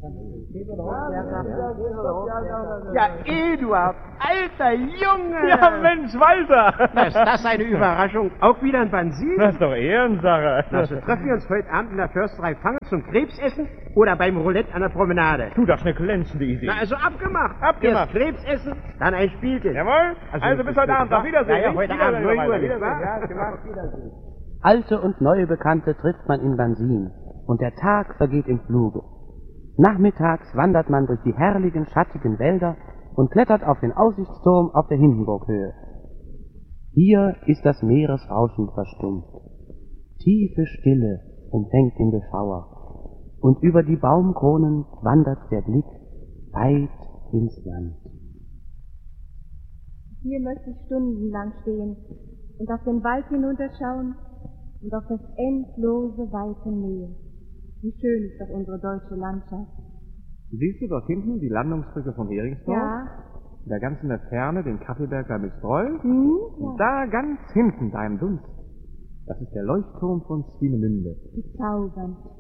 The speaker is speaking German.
Ja, Eduard, alter Junge! Ja, Mensch, Walter! Was ist das eine Überraschung? Auch wieder ein Bansin? Das ist doch Ehrensache. Also treffen wir uns heute Abend in der Försterei Fangen zum Krebsessen oder beim Roulette an der Promenade? Du, das ist eine glänzende Idee. Na, also abgemacht. Abgemacht. Erst Krebsessen, dann ein Spielchen. Jawohl? Also bis heute Abend. Auf Wiedersehen. Ja, heute Abend, 9 Uhr, nicht Wiedersehen. wahr? Ja, gemacht. Wiedersehen. Alte und neue Bekannte trifft man in Bansin, und der Tag vergeht im Fluge. Nachmittags wandert man durch die herrlichen, schattigen Wälder und klettert auf den Aussichtsturm auf der Hindenburghöhe. Hier ist das Meeresrauschen verstummt. Tiefe Stille umfängt den Beschauer, und über die Baumkronen wandert der Blick weit ins Land. Hier möchte ich stundenlang stehen und auf den Wald hinunterschauen und auf das endlose, weite Meer. Wie schön ist doch unsere deutsche Landschaft. Siehst du dort hinten die Landungsbrücke von Heringsdorf? Ja. Da ganz in der Ferne den Kaffeeberg bei Mistreu? Ja. Und da ganz hinten, da im Dunst, das ist der Leuchtturm von Swinemünde. Bezaubernd.